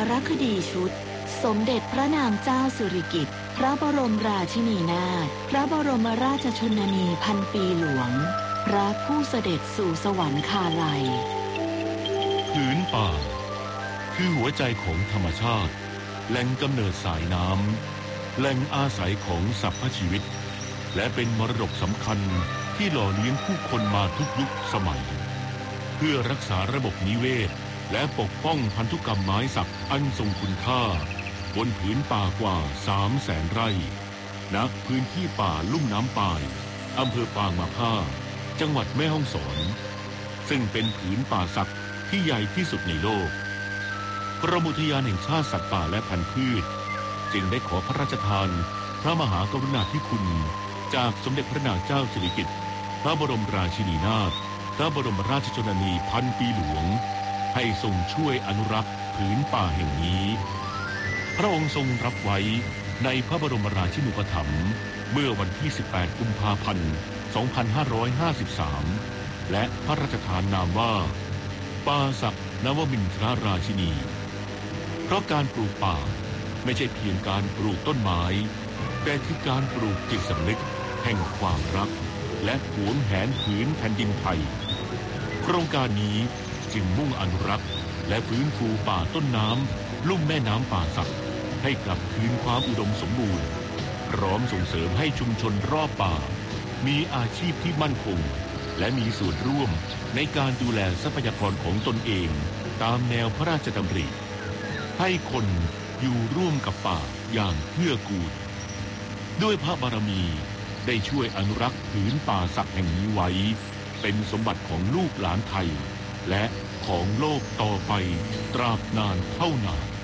ารคดีชุดสมเด็จพระนางเจ้าสิริกิติ์พระบรมราชินีนาถพระบรมราชชนนีพันปีหลวงพระผู้เสด็จสู่สวรรคาลัยผืนป่าคือหัวใจของธรรมชาติแหล่งกำเนิดสายน้ำแหล่งอาศัยของสรรพชีวิตและเป็นมรดกสำคัญที่หล่อเลี้ยงผู้คนมาทุกยุคสมัยเพื่อรักษาระบบนิเวศและปกป้องพันธุกรรมไม้สักอันทรงคุณค่าบนผืนป่ากว่า 300,000 ไร่ณพื้นที่ป่าลุ่มน้ำปายอำเภอปางมะผ้าจังหวัดแม่ฮ่องสอนซึ่งเป็นผืนป่าสักที่ใหญ่ที่สุดในโลกกรมอุทยานแห่งชาติสัตว์ป่าและพันธุ์พืชจึงได้ขอพระราชทานพระมหากรุณาธิคุณจากสมเด็จพระนางเจ้าสิริกิติ์พระบรมราชินีนาถพระบรมราชชนนีพันปีหลวงให้ทรงช่วยอนุรักษ์ผืนป่าแห่งนี้พระองค์ทรงรับไว้ในพระบรมราชินูปถัมภ์เมื่อวันที่ 18 กุมภาพันธ์ 2553 และพระราชทานนามว่าป่าสักนวมินทรราชินีเพราะการปลูกป่าไม่ใช่เพียงการปลูกต้นไม้แต่คือการปลูกจิตสำนึกแห่งความรักและหวงแหนผืนแผ่นดินไทยโครงการนี้จึงมุ่งอนุรักษ์และฟื้นฟูป่าต้นน้ำลุ่มแม่น้ำป่าสักให้กลับคืนความอุดมสมบูรณ์พร้อมส่งเสริมให้ชุมชนรอบป่ามีอาชีพที่มั่นคงและมีส่วนร่วมในการดูแลทรัพยากรของตนเองตามแนวพระราชดำริให้คนอยู่ร่วมกับป่าอย่างเกื้อกูลด้วยพระบารมีได้ช่วยอนุรักษ์ผืนป่าสักแห่งนี้ไว้เป็นสมบัติของลูกหลานไทยและของโลกต่อไปตราบนานเท่านาน